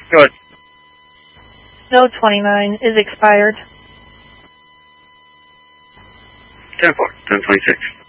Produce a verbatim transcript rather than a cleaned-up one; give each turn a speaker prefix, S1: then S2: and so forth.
S1: Go ahead.
S2: No twenty-nine is expired.
S1: ten four, ten twenty-six.